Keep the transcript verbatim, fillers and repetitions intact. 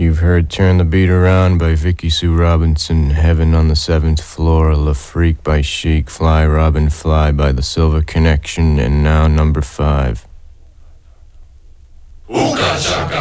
You've heard Turn the Beat Around by Vicky Sue Robinson, Heaven on the Seventh Floor, La Freak by Chic, Fly Robin Fly by The Silver Connection, and now number five.